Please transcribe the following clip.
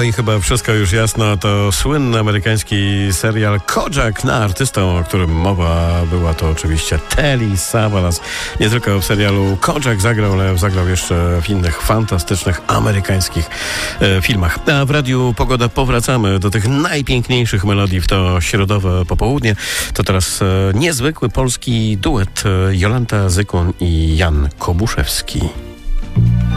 No i chyba wszystko już jasno, to słynny amerykański serial Kojak. Artystą, o którym mowa była, to oczywiście Telly Savalas. Nie tylko w serialu Kojak zagrał, ale zagrał jeszcze w innych fantastycznych amerykańskich filmach. A w Radiu Pogoda powracamy do tych najpiękniejszych melodii w to środowe popołudnie. To teraz niezwykły polski duet Jolanta Zykun i Jan Kobuszewski.